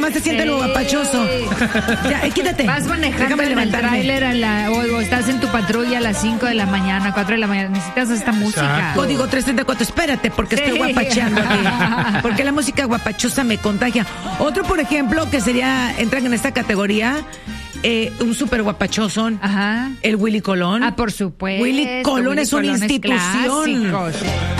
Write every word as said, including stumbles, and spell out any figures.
nomás se siente lo guapachoso. Ya, eh, quítate. Vas manejando en el tráiler a la, o, o estás en tu patrulla a las cinco de la mañana, cuatro de la mañana. Necesitas esta música. Exacto. Código trescientos treinta y cuatro, espérate, porque Sí. estoy guapacheando aquí. Porque la música guapachosa me contagia. Otro, por ejemplo, que sería, entran en esta categoría, eh, un súper guapachosón. Ajá. El Willy Colón. Ah, por supuesto. Willy Colón Willy es una Colón institución. clásico, sí.